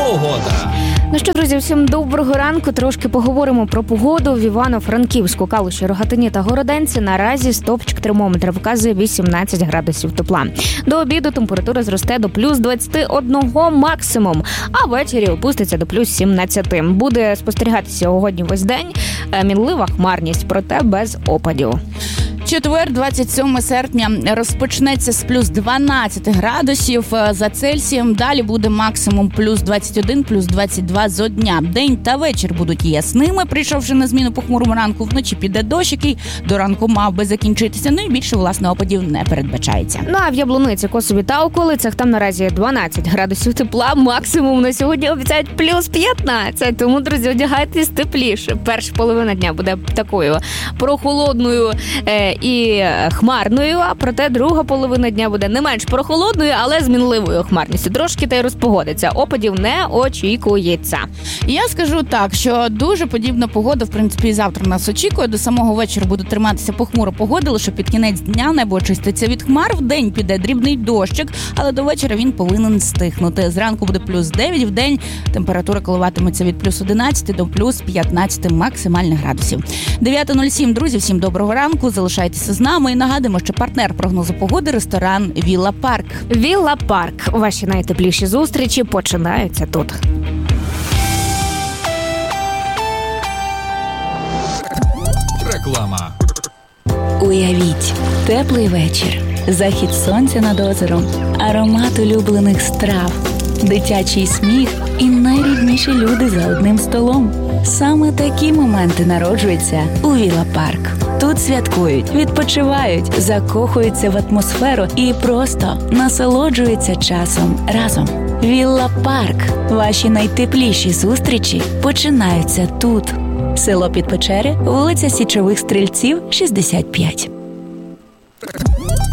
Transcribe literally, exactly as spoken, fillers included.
Погода. Ну що, друзі, всім доброго ранку. Трошки поговоримо про погоду. В Івано-Франківську, Калуші, Рогатині та Городенці наразі стовпчик термометра вказує вісімнадцять градусів тепла. До обіду температура зросте до плюс двадцять один максимум, а ввечері опуститься до плюс сімнадцять. Буде спостерігатися сьогодні весь день мінлива хмарність, проте без опадів. Четвер, двадцять сьоме серпня, розпочнеться з плюс дванадцять градусів за Цельсієм. Далі буде максимум плюс двадцять один, плюс двадцять два зо дня. День та вечір будуть ясними. Прийшовши на зміну похмурому ранку, вночі піде дощ, який до ранку мав би закінчитися. Ну і більше, власне, опадів не передбачається. Ну а в Яблуниці, Косові та околицях там наразі дванадцять градусів тепла. Максимум на сьогодні обіцяють плюс п'ятнадцять. Тому, друзі, одягайтесь тепліше. Перша половина дня буде такою прохолодною е- і хмарною, а проте друга половина дня буде не менш прохолодною, але з мінливою хмарністю. Трошки та й розпогодиться. Опадів не очікується. Я скажу так, що дуже подібна погода, в принципі, і завтра нас очікує. До самого вечора буде триматися похмура погода, лише під кінець дня небо очиститься від хмар. Вдень піде дрібний дощик, але до вечора він повинен стихнути. Зранку буде плюс дев'ять, вдень температура коливатиметься від плюс одинадцять до плюс п'ятнадцять максимальних градусів. дев'ята нуль сім, друзі, всім доброго ранку. Залишайтеся з нами і нагадуємо, що партнер прогнозу погоди – ресторан «Вілла Парк». «Вілла Парк». Ваші найтепліші зустрічі починаються тут. Реклама. Уявіть, теплий вечір, захід сонця над озером, аромат улюблених страв, дитячий сміх і найрідніші люди за одним столом. Саме такі моменти народжуються у «Вілла Парк». Тут святкують, відпочивають, закохуються в атмосферу і просто насолоджуються часом разом. «Вілла Парк». Ваші найтепліші зустрічі починаються тут. Село Підпечери, вулиця Січових Стрільців, шістдесят п'ять.